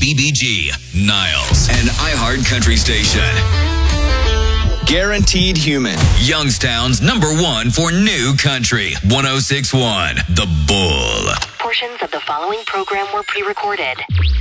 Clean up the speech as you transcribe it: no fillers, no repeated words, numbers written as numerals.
WPBG, Niles, an iHeart Country station. Guaranteed Human. Youngstown's #1 for new country. 106.1 The Bull. Portions of the following program were pre-recorded.